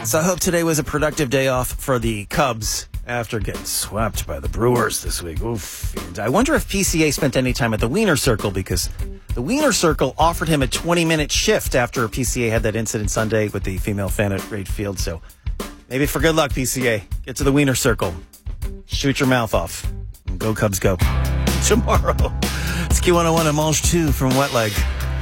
So I hope today was a productive day off for the Cubs after getting swept by the Brewers this week. Oof. And I wonder if PCA spent any time at the Wiener Circle, because the Wiener Circle offered him a 20-minute shift after PCA had that incident Sunday with the female fan at Wright Field. So maybe for good luck, PCA, get to the Wiener Circle. Shoot your mouth off. And go Cubs go. Tomorrow, it's Q101 and Mange 2 from Wet Leg.